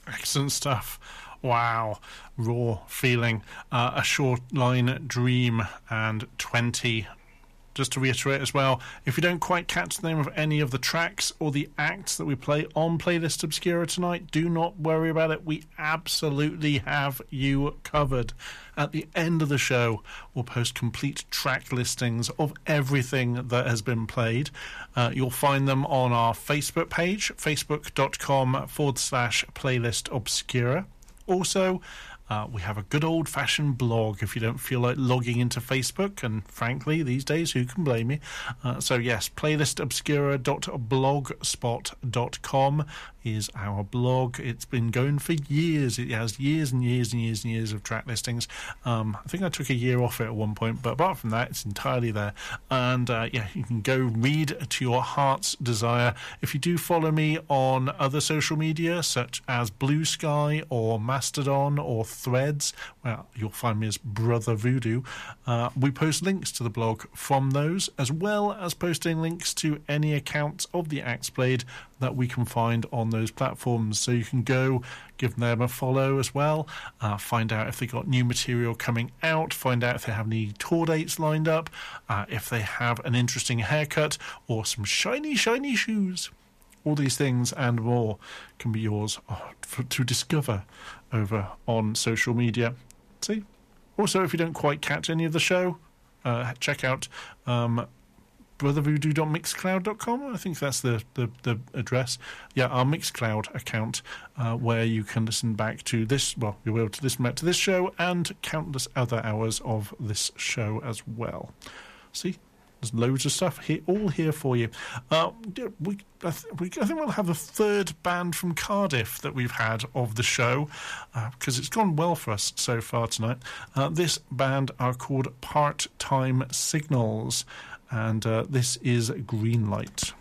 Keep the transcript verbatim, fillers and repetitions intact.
Excellent stuff. Wow. Raw feeling. Uh, a Short Line Dream and twenty. Just to reiterate as well, if you don't quite catch the name of any of the tracks or the acts that we play on Playlist Obscura tonight, do not worry about it. We absolutely have you covered. At the end of the show, we'll post complete track listings of everything that has been played. Uh, you'll find them on our Facebook page, facebook.com forward slash Playlist Obscura. Also, Uh, we have a good old-fashioned blog if you don't feel like logging into Facebook, and frankly, these days, who can blame you? Uh, so yes, playlist obscura dot blogspot dot com is our blog. It's been going for years. It has years and years and years and years of track listings. Um, I think I took a year off it at one point, but apart from that, it's entirely there. And uh, yeah, you can go read to your heart's desire. If you do follow me on other social media, such as Blue Sky or Mastodon or Threads, well, you'll find me as Brother Voodoo. Uh, we post links to the blog from those, as well as posting links to any accounts of the acts played that we can find on those platforms. So you can go give them a follow as well, uh, find out if they got new material coming out, find out if they have any tour dates lined up, uh, if they have an interesting haircut or some shiny, shiny shoes. All these things and more can be yours uh, for, to discover over on social media. See? Also, if you don't quite catch any of the show, uh, check out um, brother voodoo dot mixcloud dot com. I think that's the, the, the address. Yeah, our Mixcloud account, uh, where you can listen back to this, well, you'll be able to listen back to this show and countless other hours of this show as well. See? There's loads of stuff here, all here for you. Uh, we, I, th- we, I think we'll have a third band from Cardiff that we've had of the show, uh, because it's gone well for us so far tonight. Uh, this band are called Part Time Signals, and uh, this is Green Light.